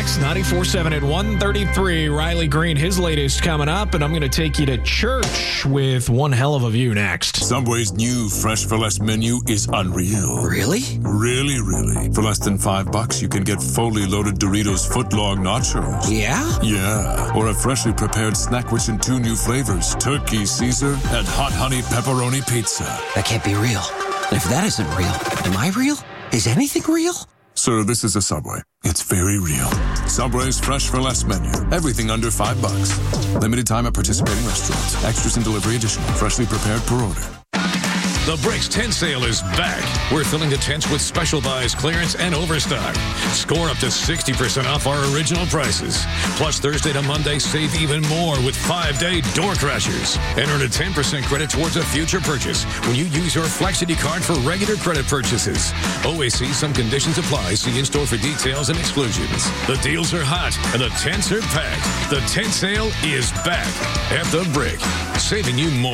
KX 94.7 at 1:33. Riley Green, his latest coming up, and I'm going to take you to church with one hell of a view next. Subway's new Fresh for Less menu is unreal. Really? Really, really. For less than $5, you can get fully loaded Doritos footlong nachos. Yeah? Yeah. Or a freshly prepared snack in 2 new flavors, Turkey Caesar and Hot Honey Pepperoni Pizza. That can't be real. And if that isn't real, am I real? Is anything real? Sir, this is a Subway. It's very real. Subway's Fresh for Less menu. Everything under $5. Limited time at participating restaurants. Extras and delivery additional. Freshly prepared per order. The Bricks tent sale is back. We're filling the tents with special buys, clearance, and overstock. Score up to 60% off our original prices. Plus, Thursday to Monday, save even more with 5-day door crashers. And earn a 10% credit towards a future purchase when you use your Flexity card for regular credit purchases. OAC, some conditions apply. See in-store for details and exclusions. The deals are hot, and the tents are packed. The tent sale is back at the Brick, saving you more.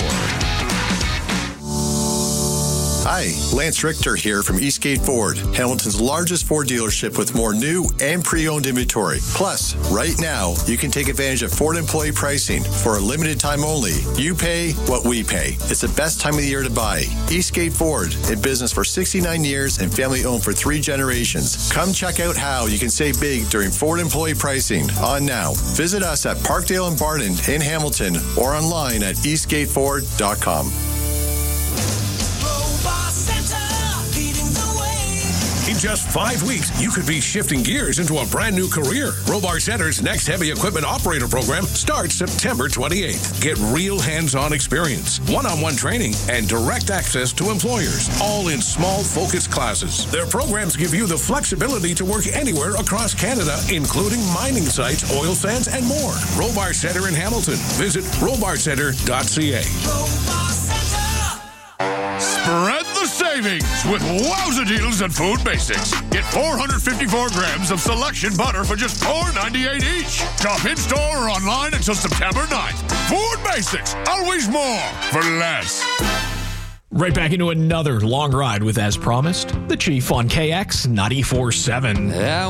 Hi, Lance Richter here from Eastgate Ford, Hamilton's largest Ford dealership with more new and pre-owned inventory. Plus, right now, you can take advantage of Ford employee pricing for a limited time only. You pay what we pay. It's the best time of the year to buy. Eastgate Ford, in business for 69 years and family-owned for 3 generations. Come check out how you can save big during Ford employee pricing on now. Visit us at Parkdale and Barton in Hamilton or online at eastgateford.com. In just 5 weeks, you could be shifting gears into a brand new career. Robar Center's next heavy equipment operator program starts September 28th. Get real hands-on experience, one-on-one training, and direct access to employers, all in small, focused classes. Their programs give you the flexibility to work anywhere across Canada, including mining sites, oil sands, and more. Robar Center in Hamilton. Visit robarcenter.ca. Spread the savings with wowza deals at Food Basics. Get 454 grams of selection butter for just $4.98 each. Shop in-store or online until September 9th. Food Basics, always more for less. Right back into another long ride with, as promised, the Chief on KX 94.7. Yeah.